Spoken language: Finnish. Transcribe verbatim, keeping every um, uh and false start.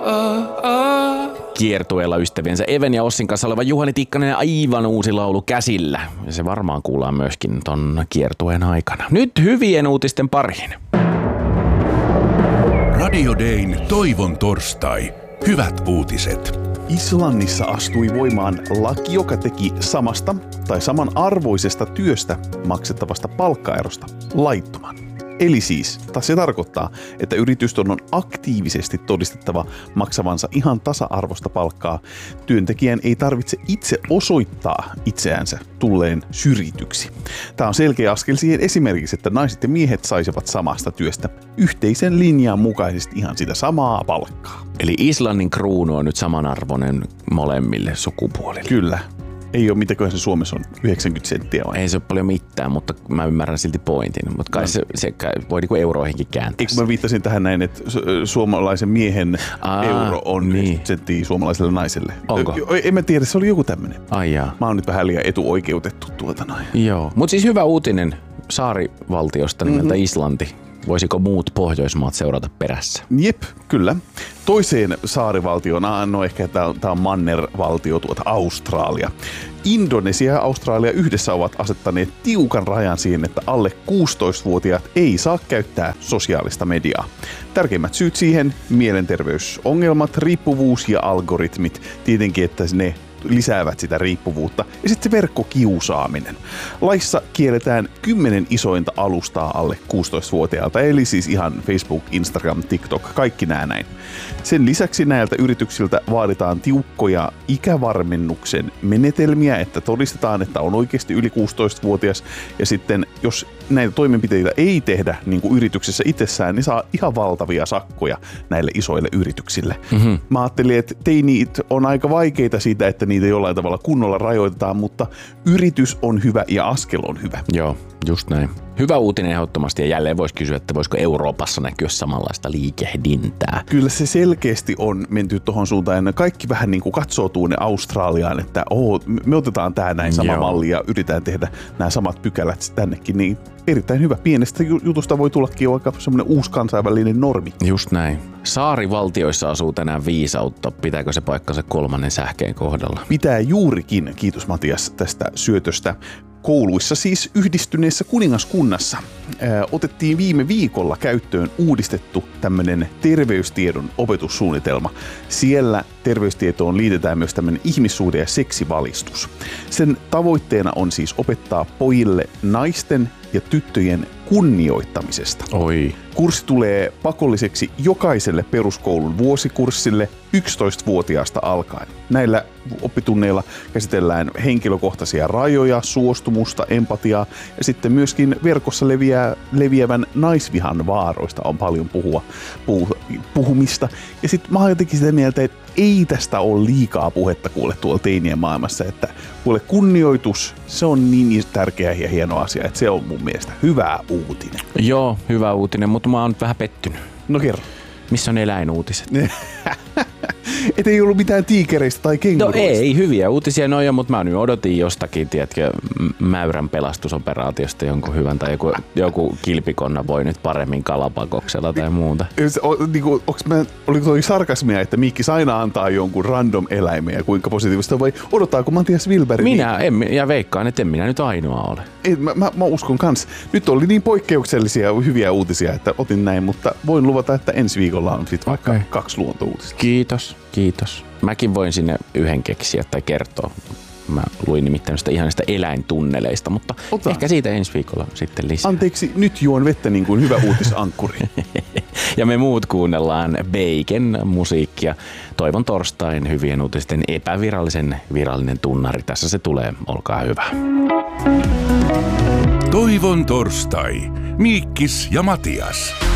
Kiertueella ystäviensä Even ja Ossin kanssa oleva Juhani Tikkanen aivan uusi laulu käsillä. Ja se varmaan kuullaan myöskin ton kiertueen aikana. Nyt hyvien uutisten pariin. Radio Dayn Toivon torstai. Hyvät uutiset. Islannissa astui voimaan laki, joka teki samasta tai samanarvoisesta työstä maksettavasta palkkaerosta laittoman. Eli siis, se tarkoittaa, että yritysten on aktiivisesti todistettava maksavansa ihan tasa-arvoista palkkaa. Työntekijän ei tarvitse itse osoittaa itseänsä tulleen syrjityksi. Tämä on selkeä askel siihen esimerkiksi, että naiset ja miehet saisivat samasta työstä yhteisen linjan mukaisesti ihan sitä samaa palkkaa. Eli Islannin kruunu on nyt samanarvoinen molemmille sukupuolille. Kyllä. Ei ole mitäköhän se Suomessa on, yhdeksänkymmentä senttiä vai? Ei se ole paljon mitään, mutta mä ymmärrän silti pointin. Mutta kai no. se, se voi niinku euroihinkin kääntää. Eikö mä viittasin tähän näin, että suomalaisen miehen Aa, euro on niin. senttiä suomalaiselle naiselle? Onko? En mä tiedä, se oli joku tämmöinen. Ai jaa. Mä oon nyt vähän liian etuoikeutettu tuolta noin. Joo, mutta siis hyvä uutinen saarivaltiosta nimeltä mm-hmm. Islanti. Voisiko muut Pohjoismaat seurata perässä? Jep, kyllä. Toiseen saarivaltioon, no ehkä tämä on, on mannervaltio, tuota Australia. Indonesia ja Australia yhdessä ovat asettaneet tiukan rajan siihen, että alle kuusitoistavuotiaat ei saa käyttää sosiaalista mediaa. Tärkeimmät syyt siihen: mielenterveysongelmat, riippuvuus ja algoritmit. Tietenkin, että ne lisäävät sitä riippuvuutta. Ja sitten se verkkokiusaaminen. Laissa kielletään kymmenen isointa alustaa alle kuusitoistavuotiaalta, eli siis ihan Facebook, Instagram, TikTok, kaikki nämä näin. Sen lisäksi näiltä yrityksiltä vaaditaan tiukkoja ikävarmennuksen menetelmiä, että todistetaan, että on oikeasti yli kuusitoistavuotias. Ja sitten jos näitä toimenpiteitä ei tehdä niin kuin yrityksessä itsessään, niin saa ihan valtavia sakkoja näille isoille yrityksille. Mm-hmm. Mä ajattelin, että teinit on aika vaikeita siitä, että niitä jollain tavalla kunnolla rajoitetaan, mutta yritys on hyvä ja askel on hyvä. Joo, just näin. Hyvä uutinen ehdottomasti, ja jälleen voisi kysyä, että voisiko Euroopassa näkyä samanlaista liikehdintää. Kyllä se selkeästi on menty tuohon suuntaan, ja kaikki vähän niin kuin katsoo tuonne Australiaan, että oh, me otetaan tää näin sama Joo. malli ja yritetään tehdä nämä samat pykälät tännekin, niin erittäin hyvä. Pienestä jutusta voi tullakin vaikka semmoinen uusi kansainvälinen normi. Just näin. Saarivaltioissa asuu tänään viisautta. Pitääkö se paikkansa kolmannen sähkeen kohdalla? Pitää juurikin. Kiitos Matias tästä syötöstä. Kouluissa, siis Yhdistyneessä kuningaskunnassa, ää, otettiin viime viikolla käyttöön uudistettu tämmöinen terveystiedon opetussuunnitelma. Siellä terveystietoon liitetään myös tämmöinen ihmissuhde- ja seksivalistus. Sen tavoitteena on siis opettaa pojille naisten ja tyttöjen kunnioittamisesta. Oi. Kurssi tulee pakolliseksi jokaiselle peruskoulun vuosikurssille yksitoistavuotiaasta alkaen. Näillä oppitunneilla käsitellään henkilökohtaisia rajoja, suostumusta, empatiaa ja sitten myöskin verkossa leviää, leviävän naisvihan vaaroista on paljon puhua, puh, puhumista. Ja sitten mä oon jotenkin sitä mieltä, että ei tästä ole liikaa puhetta kuule tuolla teinien maailmassa, että kuule kunnioitus, se on niin tärkeä ja hieno asia, että se on mun mielestä hyvä uutinen. Joo, hyvä uutinen, mutta mä oon nyt vähän pettynyt. No kerro. Missä on eläinuutiset? Et ei ollut mitään tiikereistä tai kenguruista. No ei, hyviä uutisia noja, mutta mä nyt odotin jostakin, tiedätkö, Mäyrän pelastusoperaatiosta jonkun hyvän, tai joku, joku kilpikonna voi nyt paremmin kalapakoksella tai muuta. O, niinku, mä, oliko toi sarkasmia, että Mikkis aina antaa jonkun random eläimen ja kuinka positiivista, vai odottaako Matias Wilberg? Minä, en, ja veikkaan, että en minä nyt ainoa ole. Ei, mä, mä, mä uskon kans. Nyt oli niin poikkeuksellisia ja hyviä uutisia, että otin näin, mutta voin luvata, että ensi viikolla on sit vaikka okay. kaksi luontouutista. Kiitos, kiitos. Mäkin voin sinne yhden keksiä tai kertoa. Mä luin nimittäin sitä ihanista eläintunneleista, mutta Ota. ehkä siitä ensi viikolla sitten lisää. Anteeksi, nyt juon vettä niin kuin hyvä uutisankkuri. Ja me muut kuunnellaan Bacon musiikkia. Toivon torstain hyvien uutisten epävirallisen virallinen tunnari. Tässä se tulee, olkaa hyvä. Toivon torstai. Miikkis ja Matias.